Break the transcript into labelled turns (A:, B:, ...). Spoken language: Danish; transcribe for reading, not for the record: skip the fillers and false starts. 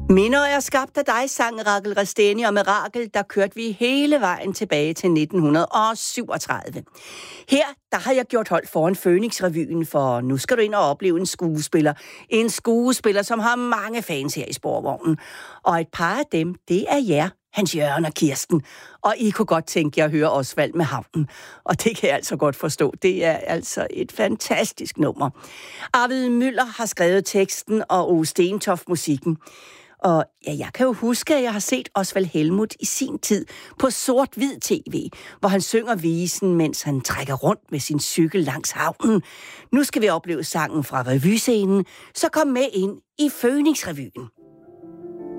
A: Minder er skabt af dig, sang Rachel Resteni, og med Rachel, der kørte vi hele vejen tilbage til 1937. Her, der har jeg gjort hold foran Fønix-revyen, for nu skal du ind og opleve en skuespiller. En skuespiller, som har mange fans her i Sporvognen. Og et par af dem, det er jer, Hans Jørgen og Kirsten. Og I kunne godt tænke jer at høre Osvald med havnen. Og det kan jeg altså godt forstå. Det er altså et fantastisk nummer. Arvid Møller har skrevet teksten, og Ove Stentoft musikken. Og ja, jeg kan jo huske, at jeg har set Osvald Helmuth i sin tid på sort-hvid tv, hvor han synger visen, mens han trækker rundt med sin cykel langs havnen. Nu skal vi opleve sangen fra revyscenen, så kom med ind i Fønix-revyen.